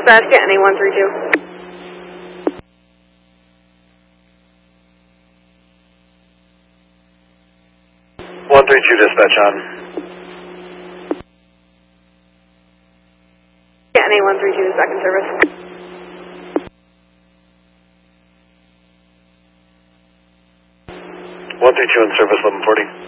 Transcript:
dispatch, get NA 132. 132 dispatch on. Get NA 132 is back in service. 132 in service, 1140.